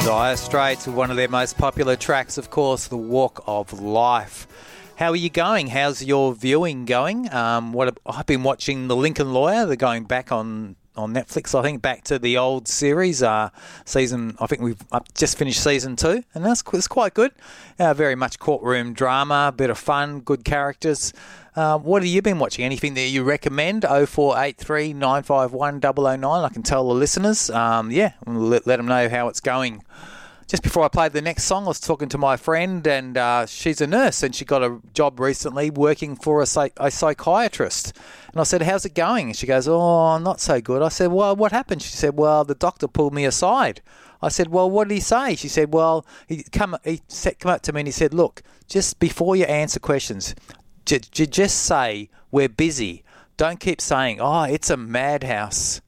Dire Straits with one of their most popular tracks, of course, The Walk of Life. How are you going? How's your viewing going? I've been watching The Lincoln Lawyer. They're going back on Netflix, I think, back to the old series. Season, I think we've just finished season 2, and it's quite good. Very much courtroom drama, a bit of fun, good characters. What have you been watching? Anything that you recommend? 0483 951 009. I can tell the listeners. Let them know how it's going. Just before I played the next song, I was talking to my friend, and she's a nurse, and she got a job recently working for a psychiatrist. And I said, how's it going? And she goes, oh, not so good. I said, well, what happened? She said, well, the doctor pulled me aside. I said, well, what did he say? She said, well, he come up to me and he said, look, just before you answer questions, just say, we're busy. Don't keep saying, oh, it's a madhouse.